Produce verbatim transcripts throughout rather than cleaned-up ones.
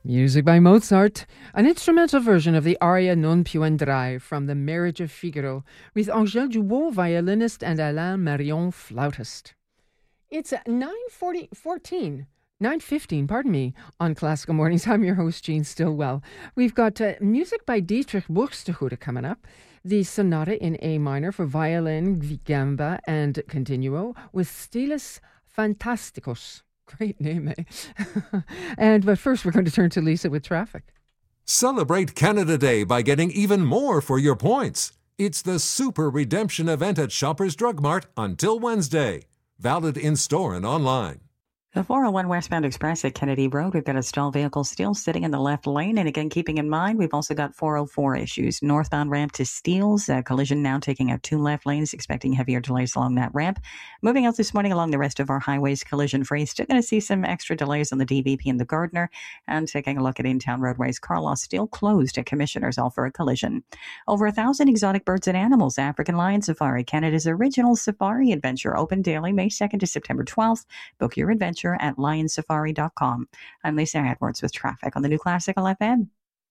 Music by Mozart, an instrumental version of the aria Non più andrai from The Marriage of Figaro, with Angèle Dubois, violinist, and Alain Marion, flautist. It's nine forty, fourteen, nine fifteen, pardon me, on Classical Mornings. I'm your host, Jean Stillwell. We've got uh, music by Dietrich Buxtehude coming up, the Sonata in A minor for violin, gamba, and continuo, with Stilus Fantasticus. Great name, eh? and but first, we're going to turn to Lisa with traffic. Celebrate Canada Day by getting even more for your points. It's the Super Redemption event at Shoppers Drug Mart until Wednesday. Valid in-store and online. The four oh one westbound express at Kennedy Road, we've got a stalled vehicle still sitting in the left lane. And again, keeping in mind, we've also got four oh four issues. Northbound ramp to Steeles, a collision now taking out two left lanes, expecting heavier delays along that ramp. Moving out this morning along the rest of our highways, collision-free. Still going to see some extra delays on the D V P and the Gardner. And taking a look at in-town roadways, Carlos still closed at Commissioners all for a collision. Over a thousand exotic birds and animals. African Lion Safari, Canada's original safari adventure, open daily May second to September twelfth. Book your adventure at lion safari dot com. I'm Lisa Edwards with traffic on the new Classical F M.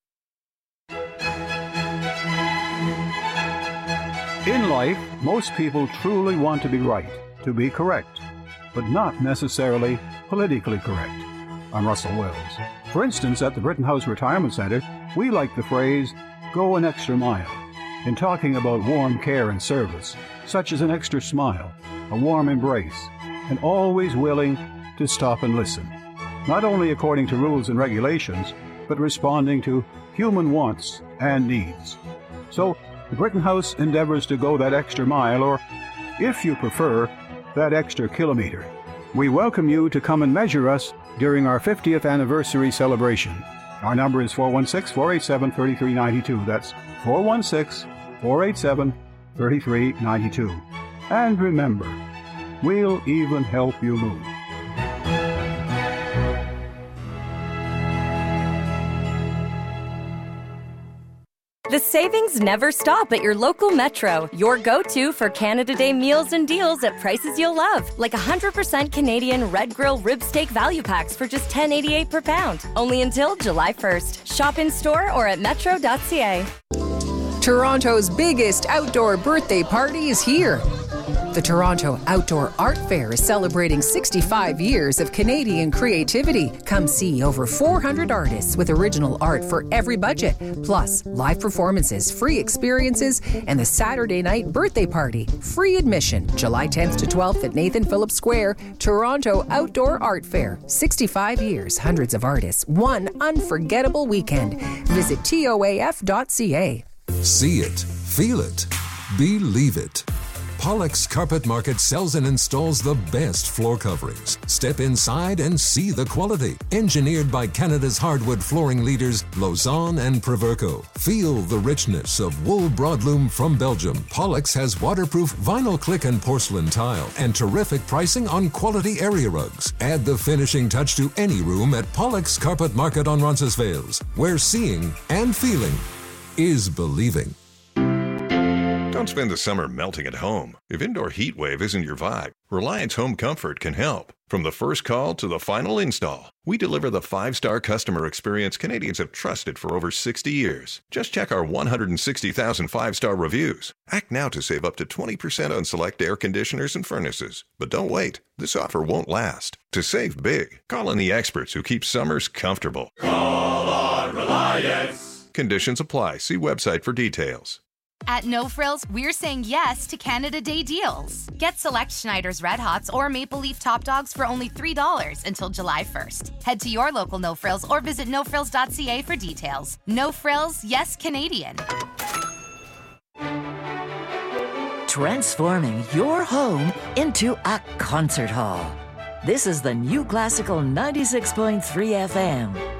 In life, most people truly want to be right, to be correct, but not necessarily politically correct. I'm Russell Wells. For instance, at the Britton House Retirement Centre, we like the phrase, go an extra mile, in talking about warm care and service, such as an extra smile, a warm embrace, and always willing to stop and listen, not only according to rules and regulations, but responding to human wants and needs. So, the Britton House endeavors to go that extra mile, or, if you prefer, that extra kilometer. We welcome you to come and measure us during our fiftieth anniversary celebration. Our number is four one six, four eight seven, three three nine two. That's four one six, four eight seven, three three nine two. And remember, we'll even help you move. The savings never stop at your local Metro, your go-to for Canada Day meals and deals at prices you'll love, like one hundred percent Canadian Red Grill rib steak value packs for just ten eighty-eight per pound, only until July first. Shop in store or at metro dot c a. Toronto's biggest outdoor birthday party is here. The Toronto Outdoor Art Fair is celebrating sixty-five years of Canadian creativity. Come see over four hundred artists with original art for every budget, plus live performances, free experiences, and the Saturday night birthday party. Free admission, July tenth to twelfth at Nathan Phillips Square. Toronto Outdoor Art Fair. sixty-five years, hundreds of artists, one unforgettable weekend. Visit T O A F dot c a. See it, feel it, believe it. Pollock's Carpet Market sells and installs the best floor coverings. Step inside and see the quality. Engineered by Canada's hardwood flooring leaders, Lausanne and Proverco. Feel the richness of wool broadloom from Belgium. Pollock's has waterproof vinyl click and porcelain tile and terrific pricing on quality area rugs. Add the finishing touch to any room at Pollock's Carpet Market on Roncesvalles, where seeing and feeling is believing. Don't spend the summer melting at home. If indoor heat wave isn't your vibe, Reliance Home Comfort can help. From the first call to the final install, we deliver the five-star customer experience Canadians have trusted for over sixty years. Just check our one hundred sixty thousand five-star reviews. Act now to save up to twenty percent on select air conditioners and furnaces. But don't wait. This offer won't last. To save big, call in the experts who keep summers comfortable. Call on Reliance. Conditions apply. See website for details. At No Frills, we're saying yes to Canada Day deals. Get select Schneider's Red Hots or Maple Leaf Top Dogs for only three dollars until July first. Head to your local No Frills or visit no frills dot c a for details. No Frills, yes Canadian. Transforming your home into a concert hall. This is the new Classical ninety-six point three F M.